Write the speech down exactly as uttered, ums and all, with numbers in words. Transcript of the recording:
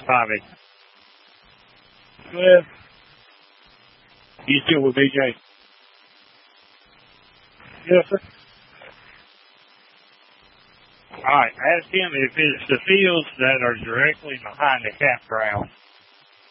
Bobby. Cliff. You still with B J? Yes, sir. All right, ask him if it's the fields that are directly behind the campground